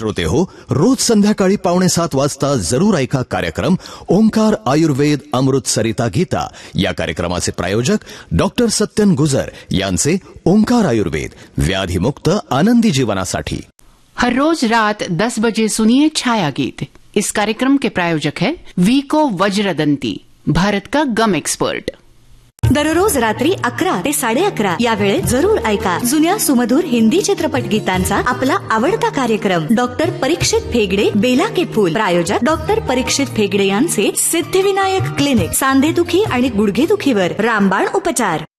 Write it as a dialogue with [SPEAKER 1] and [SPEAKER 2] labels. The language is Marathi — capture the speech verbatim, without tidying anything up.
[SPEAKER 1] श्रोते हो, रोज संध्याकाळी पावणे सात वाजता जरूर ऐका कार्यक्रम ओंकार आयुर्वेद अमृत सरिता गीता. या कार्यक्रमाचे प्रायोजक डॉक्टर सत्यन गुजर यांचे ओंकार आयुर्वेद, व्याधिमुक्त आनंदी जीवनासाठी.
[SPEAKER 2] हर रोज रात दस बजे सुनिए छाया गीत. इस कार्यक्रम के प्रायोजक है वीको वज्रदंती, भारत का गम एक्सपर्ट.
[SPEAKER 3] दररोज रात्री अकरा ते साडे अकरा या वेळेत जरूर ऐका जुन्या सुमधुर हिंदी चित्रपट गीतांचा आपला आवडता कार्यक्रम डॉक्टर परीक्षित फेगडे बेला के फूल. प्रायोजक डॉक्टर परीक्षित फेगडे यांचे सिद्धिविनायक क्लिनिक. सांधेदुखी आणि गुडघेदुखीवर रामबाण उपचार.